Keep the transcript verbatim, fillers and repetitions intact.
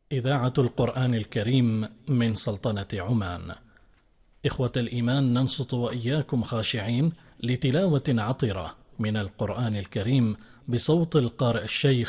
إذاعة القرآن الكريم من سلطنة عمان. إخوة الإيمان، ننصت وإياكم خاشعين لتلاوة عطرة من القرآن الكريم بصوت القارئ الشيخ